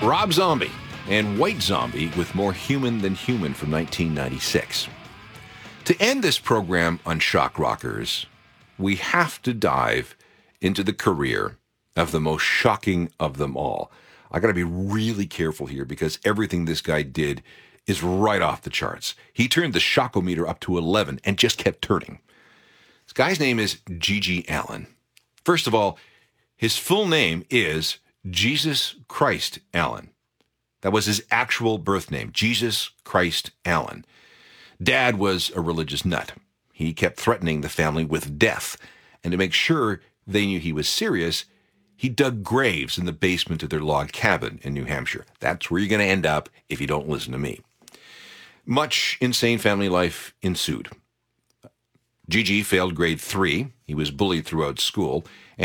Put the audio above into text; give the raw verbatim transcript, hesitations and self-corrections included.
Rob Zombie and White Zombie with More Human Than Human from nineteen ninety-six. To end this program on Shock Rockers, we have to dive into the career of the most shocking of them all. I got to be really careful here because everything this guy did is right off the charts. He turned the shockometer up to eleven and just kept turning. This guy's name is G.G. Allin. First of all, his full name is Jesus Christ Allin. That was his actual birth name, Jesus Christ Allin. Dad was a religious nut. He kept threatening the family with death, and to make sure they knew he was serious, he dug graves in the basement of their log cabin in New Hampshire. That's where you're going to end up if you don't listen to me. Much insane family life ensued. Gigi failed grade three. He was bullied throughout school.